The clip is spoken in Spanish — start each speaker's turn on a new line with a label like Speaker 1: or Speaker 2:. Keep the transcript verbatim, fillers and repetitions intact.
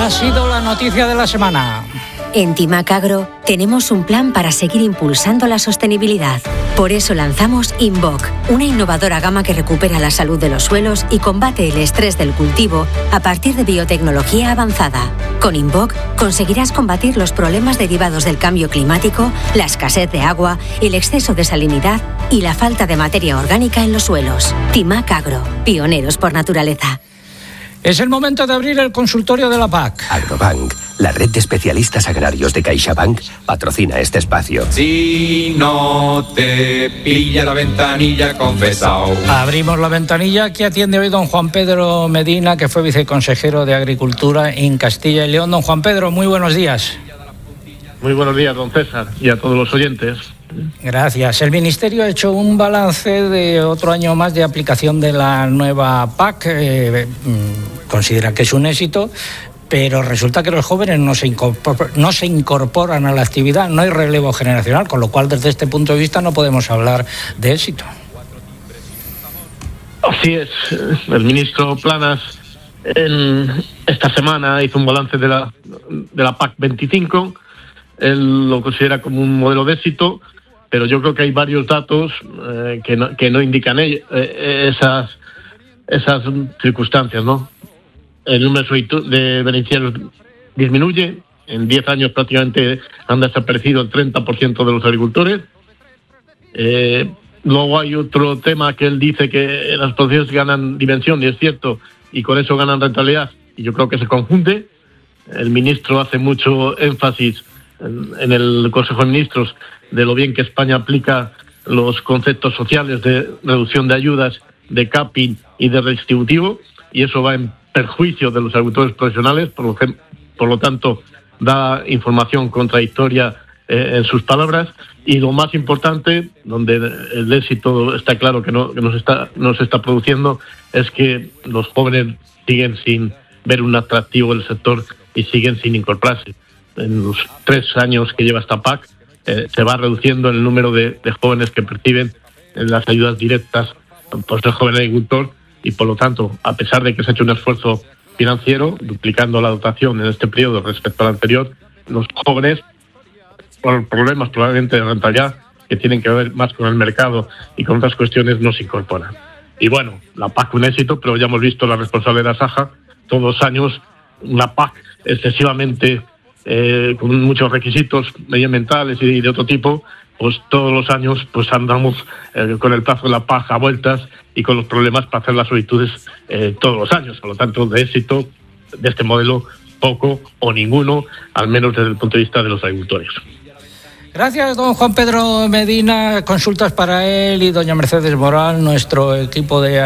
Speaker 1: ha sido la noticia de la semana.
Speaker 2: En Timac Agro tenemos un plan para seguir impulsando la sostenibilidad. Por eso lanzamos Invoc, una innovadora gama que recupera la salud de los suelos y combate el estrés del cultivo a partir de biotecnología avanzada. Con Invoc conseguirás combatir los problemas derivados del cambio climático, la escasez de agua, el exceso de salinidad y la falta de materia orgánica en los suelos. Timac Agro, pioneros por naturaleza.
Speaker 1: Es el momento de abrir el consultorio de la P A C.
Speaker 3: Agrobank, la red de especialistas agrarios de CaixaBank, patrocina este espacio.
Speaker 4: Si no te pilla la ventanilla, confesao.
Speaker 1: Abrimos la ventanilla que atiende hoy don Juan Pedro Medina, que fue viceconsejero de Agricultura en Castilla y León. Don Juan Pedro, muy buenos días.
Speaker 5: Muy buenos días, don César, y a todos los oyentes.
Speaker 1: Gracias. El Ministerio ha hecho un balance de otro año más de aplicación de la nueva P A C. Eh, considera que es un éxito, pero resulta que los jóvenes no se incorporan, no se incorporan a la actividad, no hay relevo generacional, con lo cual desde este punto de vista no podemos hablar de éxito.
Speaker 5: Así es. El ministro Planas en esta semana hizo un balance de la, de la P A C veinticinco. Él lo considera como un modelo de éxito, pero yo creo que hay varios datos eh, que, no, que no indican eh, esas, esas circunstancias, ¿no? El número de beneficiarios disminuye. En diez años prácticamente han desaparecido el treinta por ciento de los agricultores. Eh, luego hay otro tema que él dice que las producciones ganan dimensión, y es cierto, y con eso ganan rentabilidad, y yo creo que se confunde. El ministro hace mucho énfasis en, en el Consejo de Ministros de lo bien que España aplica los conceptos sociales de reducción de ayudas, de capping y de redistributivo, y eso va en perjuicio de los agricultores profesionales, por lo, que, por lo tanto da información contradictoria eh, en sus palabras. Y lo más importante, donde el éxito está claro que no, que no se está, no se está produciendo, es que los jóvenes siguen sin ver un atractivo del sector y siguen sin incorporarse. En los tres años que lleva esta P A C, eh, se va reduciendo el número de, de jóvenes que perciben las ayudas directas por ser joven agricultor, y por lo tanto, a pesar de que se ha hecho un esfuerzo financiero, duplicando la dotación en este periodo respecto al anterior, los jóvenes, por problemas probablemente de rentabilidad, que tienen que ver más con el mercado y con otras cuestiones, no se incorporan. Y bueno, la P A C un éxito, pero ya hemos visto la responsable de la Saja, todos los años una P A C excesivamente eh, con muchos requisitos medioambientales y de otro tipo, pues todos los años pues andamos eh, con el plazo de la P A C a vueltas y con los problemas para hacer las solicitudes eh, todos los años. Por lo tanto, de éxito de este modelo, poco o ninguno, al menos desde el punto de vista de los agricultores.
Speaker 1: Gracias, don Juan Pedro Medina. Consultas para él y doña Mercedes Moral, nuestro equipo de